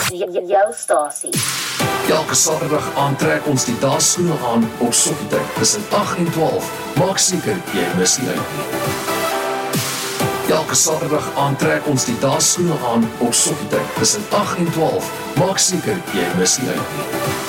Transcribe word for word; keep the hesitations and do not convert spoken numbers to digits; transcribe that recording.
Jou stasie. Elke Saterdag aantrek ons die dansskoene aan op Soffietyd tussen agt en twaalf. Maak seker jy mis nie uit nie. Elke Saterdag aantrek ons die dansskoene aan op Soffietyd tussen agt en twaalf. Maak seker jy mis nie uit nie.